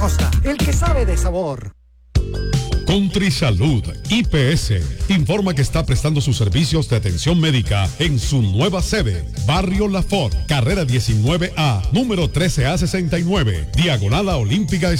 el que sabe de sabor. Country Salud IPS informa que está prestando sus servicios de atención médica en su nueva sede, Barrio La Fort, carrera 19A, número 13A69, diagonal a Olímpica